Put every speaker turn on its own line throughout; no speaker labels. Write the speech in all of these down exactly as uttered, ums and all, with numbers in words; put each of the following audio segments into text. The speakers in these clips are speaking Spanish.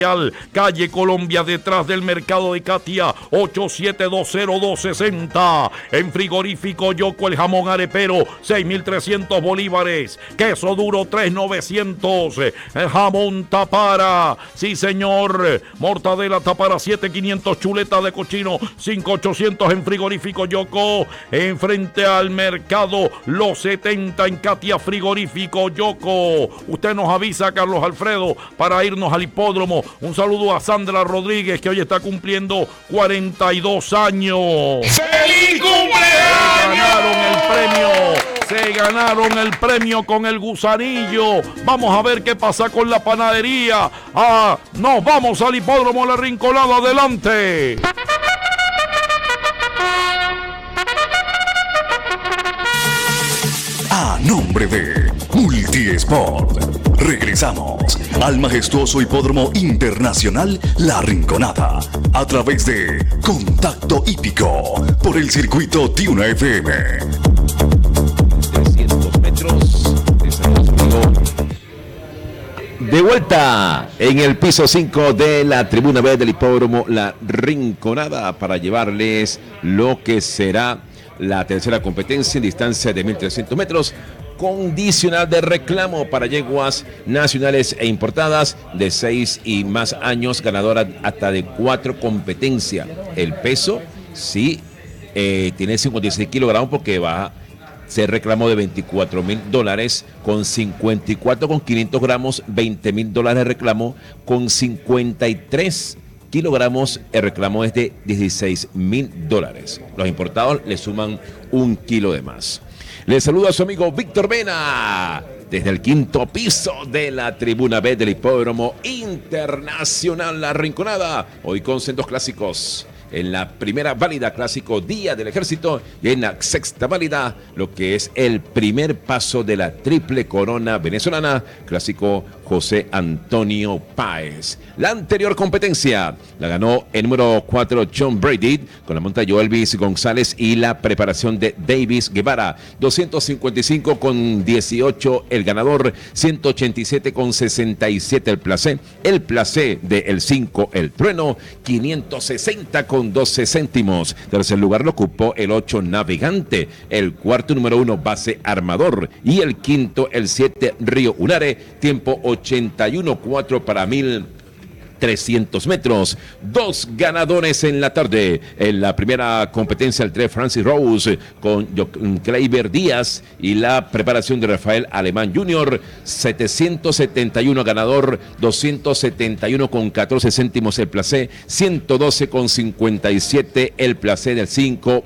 Calle Colombia, detrás del mercado de Katia, ocho siete dos cero dos seis cero. En Frigorífico Yoco, el jamón arepero, seis mil trescientos bolívares. Queso duro, tres mil novecientos. El jamón Tapara, sí señor. Mortadela Tapara, siete mil quinientos. Chuleta de cochino, cinco mil ochocientos en Frigorífico Yoco. Enfrente al mercado Los setenta en Katia, Frigorífico Yoco. Usted nos avisa, Carlos Alfredo, para irnos al hipódromo. Un saludo a Sandra Rodríguez, que hoy está cumpliendo cuarenta y dos años.
¡Feliz cumpleaños!
Se ganaron el premio. Se ganaron el premio con el gusanillo. Vamos a ver qué pasa con la panadería. Ah, nos vamos al hipódromo La Rinconada. Adelante.
A nombre de Multisport, regresamos al majestuoso Hipódromo Internacional La Rinconada a través de Contacto Hípico por el circuito Tiuna F M.
trescientos metros. De vuelta en el piso cinco de la tribuna B del Hipódromo La Rinconada para llevarles lo que será la tercera competencia en distancia de mil trescientos metros, condicional de reclamo para yeguas nacionales e importadas de seis y más años, ganadora hasta de cuatro competencias. El peso, sí, eh, tiene cincuenta y seis kilogramos porque va, se reclamó de veinticuatro mil dólares, con cincuenta y cuatro con quinientos gramos, veinte mil dólares de reclamo, con cincuenta y tres kilogramos, el reclamo es de dieciséis mil dólares. Los importados le suman un kilo de más. Le saluda a su amigo Víctor Mena desde el quinto piso de la tribuna B del Hipódromo Internacional La Rinconada. Hoy con sendos clásicos. En la primera válida, clásico Día del Ejército, y en la sexta válida, lo que es el primer paso de la triple corona venezolana, clásico José Antonio Páez. La anterior competencia la ganó el número cuatro John Brady, con la monta Joelvis González y la preparación de Davis Guevara. doscientos cincuenta y cinco con dieciocho el ganador, ciento ochenta y siete con sesenta y siete el placé, el placé del cinco el trueno, quinientos sesenta con doce céntimos. Tercer lugar lo ocupó el ocho Navegante, el cuarto número uno Base Armador y el quinto el siete Río Unare, tiempo ochenta y uno cuatro para mil trescientos metros. Dos ganadores en la tarde. En la primera competencia, el tres Francis Rose con Kleiber Díaz y la preparación de Rafael Alemán junior setecientos setenta y uno ganador, doscientos setenta y uno con catorce céntimos el placé, ciento doce con cincuenta y siete el placé del cinco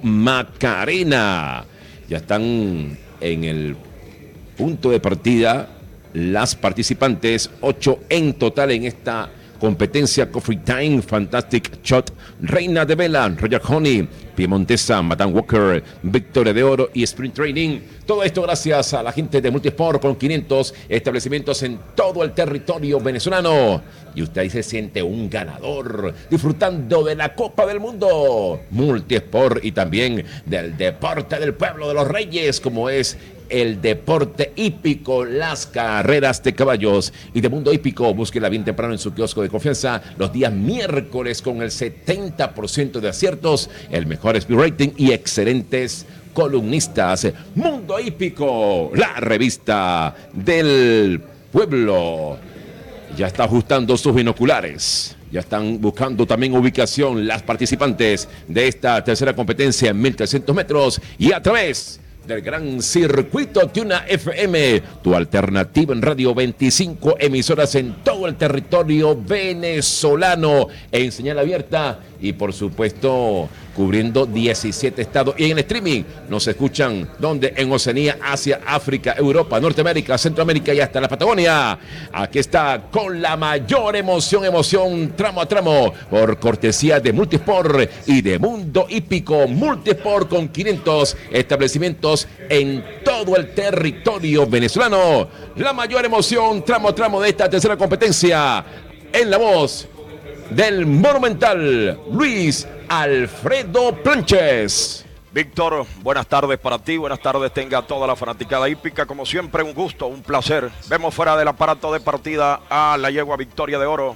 Macarena. Ya están en el punto de partida las participantes, ocho en total en esta competencia. Coffee Time, Fantastic Shot, Reina de Vela, Royal Honey, Piemontesa, Madame Walker, Victoria de Oro y Sprint Training. Todo esto gracias a la gente de Multisport, con quinientos establecimientos en todo el territorio venezolano. Y usted ahí se siente un ganador, disfrutando de la Copa del Mundo. Multisport y también del deporte del pueblo de los Reyes, como es el deporte hípico, las carreras de caballos. Y de Mundo Hípico, búsquela bien temprano en su kiosco de confianza los días miércoles con el setenta por ciento de aciertos, el mejor speed rating y excelentes columnistas. Mundo Hípico, la revista del pueblo. Ya está ajustando sus binoculares. Ya están buscando también ubicación las participantes de esta tercera competencia en mil trescientos metros y a través del gran circuito Tiuna F M, tu alternativa en radio, veinticinco emisoras en todo el territorio venezolano en señal abierta y por supuesto cubriendo diecisiete estados. Y en el streaming nos escuchan donde en Oceanía, Asia, África, Europa, Norteamérica, Centroamérica y hasta la Patagonia. Aquí está con la mayor emoción, emoción tramo a tramo, por cortesía de Multisport y de Mundo Hípico. Multisport con quinientos establecimientos en todo el territorio venezolano. La mayor emoción tramo a tramo de esta tercera competencia, en la voz del monumental Luis Alfredo Planches.
Víctor, buenas tardes para ti, buenas tardes tenga toda la fanaticada hípica, como siempre un gusto, un placer. Vemos fuera del aparato de partida a la yegua Victoria de Oro.